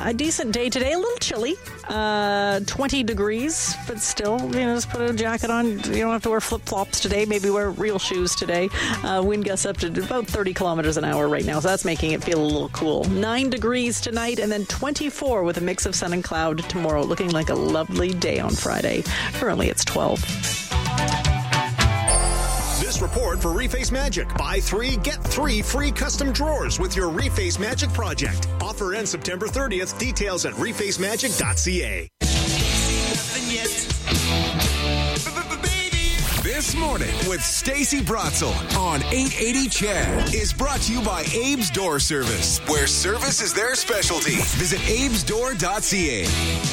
A decent day today, a little chilly, 20 degrees, but still, just put a jacket on. You don't have to wear flip-flops today. Maybe wear real shoes today. Wind gusts up to about 30 kilometers an hour right now, so that's making it feel a little cool. 9 degrees tonight, and then 24 with a mix of sun and cloud tomorrow. Looking like a lovely day on Friday. Currently, it's 12. This report for Reface Magic. Buy 3, get 3 free custom drawers with your Reface Magic project. Offer ends September 30th. Details at refacemagic.ca. This Morning with Stacey Bratzel on 880 CHED is brought to you by Abe's Door Service, where service is their specialty. Visit abesdoor.ca.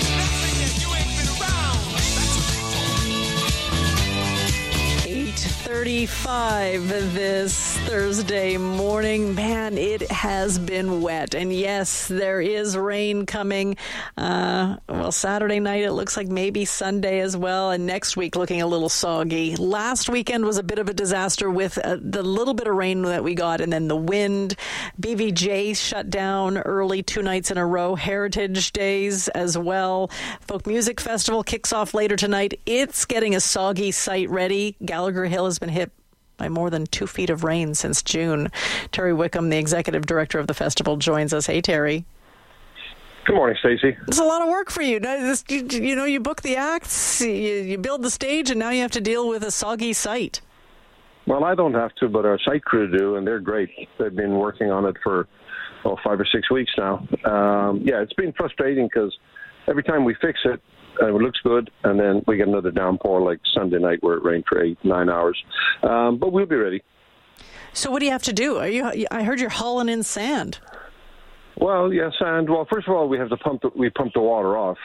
35 this Thursday morning. Man, it has been wet. And yes, there is rain coming. Saturday night, it looks like maybe Sunday as well. And next week looking a little soggy. Last weekend was a bit of a disaster with the little bit of rain that we got. And then the wind. BVJ shut down early 2 nights in a row. Heritage Days as well. Folk Music Festival kicks off later tonight. It's getting a soggy site ready. Gallagher Hill has been hit by more than 2 feet of rain since June. Terry Wickham, the executive director of the festival, joins us. Hey, Terry. Good morning, Stacey. It's a lot of work for you. You book the acts, you build the stage, and now you have to deal with a soggy site. Well, I don't have to, but our site crew do, and they're great. They've been working on it for 5 or 6 weeks now. It's been frustrating because every time we fix it, it looks good, and then we get another downpour like Sunday night where it rained for 8-9 hours. But we'll be ready. So what do you have to do? I heard you're hauling in sand. Well, yes, and first of all, we have to pump the water off,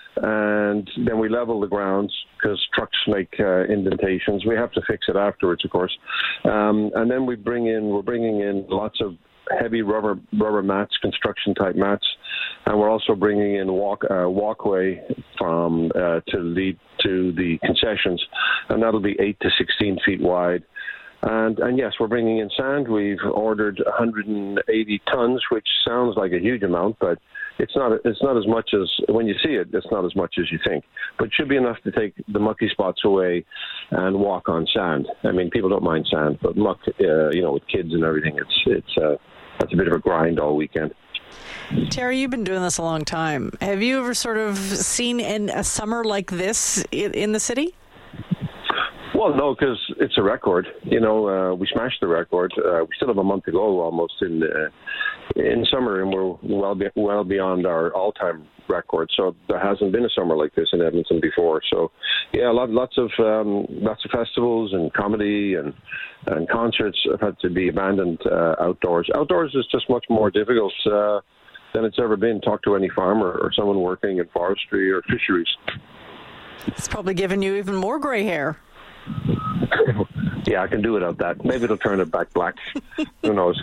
and then we level the grounds because trucks make indentations. We have to fix it afterwards, of course, and then we're bringing in lots of heavy rubber mats, construction type mats, and we're also bringing in walkway from to lead to the concessions, and that'll be 8 to 16 feet wide. And yes, we're bringing in sand. We've ordered 180 tons, which sounds like a huge amount, but it's not as much as, when you see it, it's not as much as you think. But it should be enough to take the mucky spots away and walk on sand. I mean, people don't mind sand, but muck, with kids and everything, it's a bit of a grind all weekend. Terry, you've been doing this a long time. Have you ever sort of seen a summer like this in the city? Well, no, because it's a record. We smashed the record. We still have a month to go almost in summer, and we're well beyond our all-time record. So there hasn't been a summer like this in Edmonton before. So, yeah, lots of festivals and comedy and concerts have had to be abandoned outdoors. Outdoors is just much more difficult than it's ever been. Talk to any farmer or someone working in forestry or fisheries. It's probably given you even more gray hair. Yeah, I can do without that. Maybe it'll turn it back black. Who knows?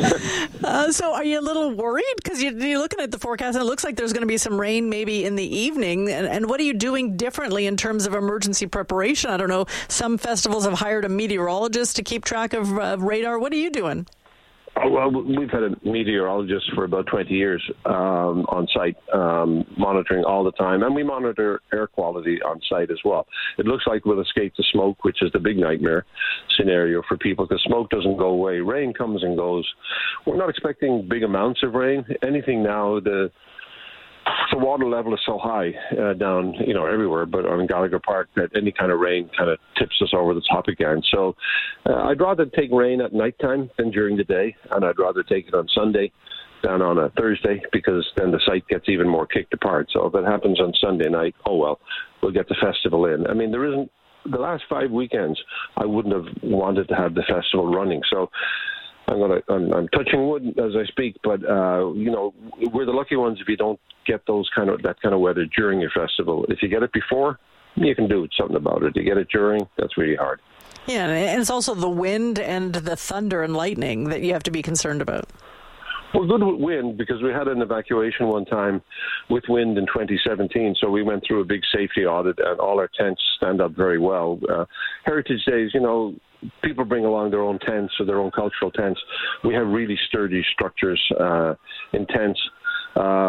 So are you a little worried? Because you're looking at the forecast and it looks like there's going to be some rain maybe in the evening. And what are you doing differently in terms of emergency preparation? I don't know. Some festivals have hired a meteorologist to keep track of radar. What are you doing? Well, we've had a meteorologist for about 20 years on site, monitoring all the time. And we monitor air quality on site as well. It looks like we'll escape the smoke, which is the big nightmare scenario for people, because smoke doesn't go away. Rain comes and goes. We're not expecting big amounts of rain. Anything now, the water level is so high down, everywhere, but in Gallagher Park, that any kind of rain kind of tips us over the top again. So I'd rather take rain at nighttime than during the day, and I'd rather take it on Sunday than on a Thursday, because then the site gets even more kicked apart. So if it happens on Sunday night, we'll get the festival in. I mean, the last 5 weekends, I wouldn't have wanted to have the festival running. So I'm touching wood as I speak, but we're the lucky ones if you don't get that kind of weather during your festival. If you get it before, you can do something about it. You get it during, that's really hard. Yeah, and it's also the wind and the thunder and lightning that you have to be concerned about. Well, good with wind, because we had an evacuation one time with wind in 2017, so we went through a big safety audit, and all our tents stand up very well. Heritage Days, people bring along their own tents or their own cultural tents. We have really sturdy structures in tents.